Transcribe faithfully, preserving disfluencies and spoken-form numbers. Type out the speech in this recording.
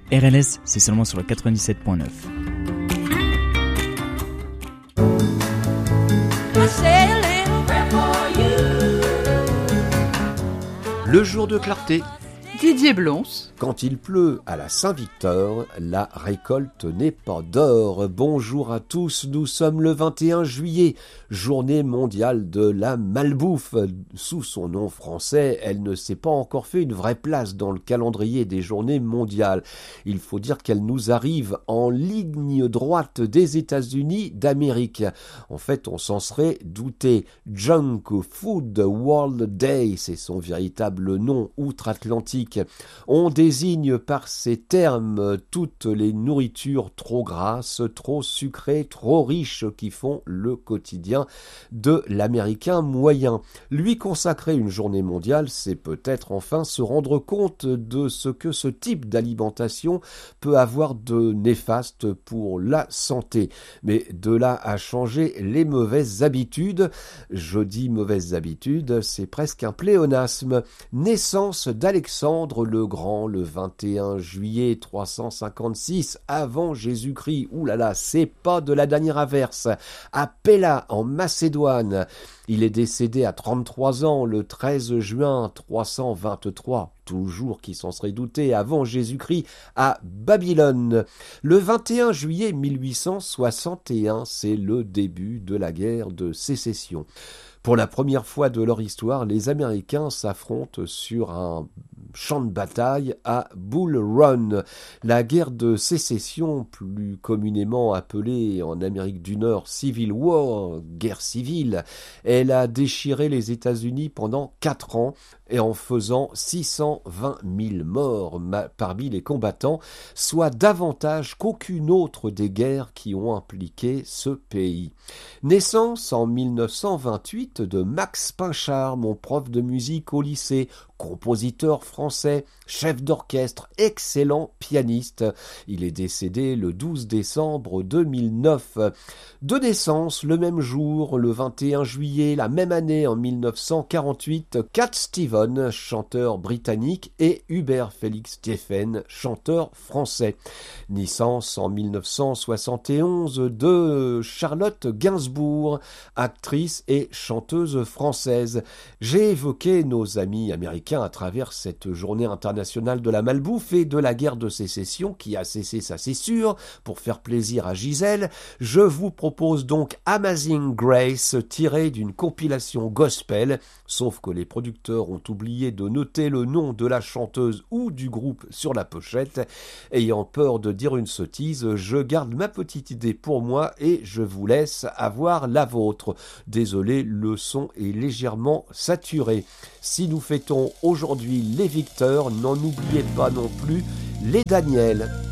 R L S, c'est seulement sur le quatre-vingt-dix-sept point neuf. Le jour de clarté. Didier Blonce. Quand il pleut à la Saint-Victor, la récolte n'est pas d'or. Bonjour à tous, nous sommes le vingt et un juillet, journée mondiale de la malbouffe. Sous son nom français, elle ne s'est pas encore fait une vraie place dans le calendrier des journées mondiales. Il faut dire qu'elle nous arrive en ligne droite des États-Unis d'Amérique. En fait, on s'en serait douté. Junk Food World Day, c'est son véritable nom outre-Atlantique. On désigne par ces termes toutes les nourritures trop grasses, trop sucrées, trop riches qui font le quotidien de l'Américain moyen. Lui consacrer une journée mondiale, c'est peut-être enfin se rendre compte de ce que ce type d'alimentation peut avoir de néfaste pour la santé. Mais de là à changer les mauvaises habitudes, je dis mauvaises habitudes, c'est presque un pléonasme. Naissance d'Alexandre le Grand le vingt et un juillet trois cent cinquante-six avant Jésus-Christ. Ouh là là, c'est pas de la dernière averse. À Pella, en Macédoine. Il est décédé à trente-trois ans le treize juin trois cent vingt-trois, toujours qui s'en serait douté, avant Jésus-Christ, à Babylone. Le vingt et un juillet mille huit cent soixante et un, c'est le début de la guerre de sécession. Pour la première fois de leur histoire, les Américains s'affrontent sur un champ de bataille à Bull Run. La guerre de sécession, plus communément appelée en Amérique du Nord Civil War, guerre civile, elle a déchiré les États-Unis pendant quatre ans et en faisant six cent vingt mille morts parmi les combattants, soit davantage qu'aucune autre des guerres qui ont impliqué ce pays. Naissance en mille neuf cent vingt-huit de Max Pinchard, mon prof de musique au lycée, compositeur français, chef d'orchestre, excellent pianiste. Il est décédé le douze décembre deux mille neuf. De naissance, le même jour, le vingt et un juillet, la même année, en mille neuf cent quarante-huit, Cat Stevens, chanteur britannique, et Hubert Félix Stephen, chanteur français. Naissance en mille neuf cent soixante et onze de Charlotte Gainsbourg, actrice et chanteuse française. J'ai évoqué nos amis américains à travers cette journée internationale de la malbouffe et de la guerre de sécession qui a cessé, ça c'est sûr, pour faire plaisir à Gisèle. Je vous propose donc Amazing Grace tiré d'une compilation gospel, sauf que les producteurs ont oublié de noter le nom de la chanteuse ou du groupe sur la pochette. Ayant peur de dire une sottise, je garde ma petite idée pour moi et je vous laisse avoir la vôtre. Désolé, le son est légèrement saturé. Si nous fêtons aujourd'hui les victeurs, n'en oubliez pas non plus les Daniel.